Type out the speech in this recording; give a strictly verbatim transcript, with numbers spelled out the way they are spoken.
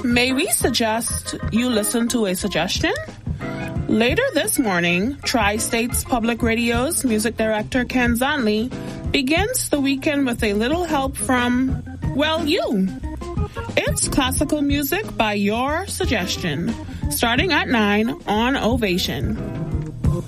May we suggest you listen to a suggestion? Later this morning, Tri-States Public Radio's music director Ken Zonley begins the weekend with a little help from, well, you. It's classical music by your suggestion, starting at nine on Ovation.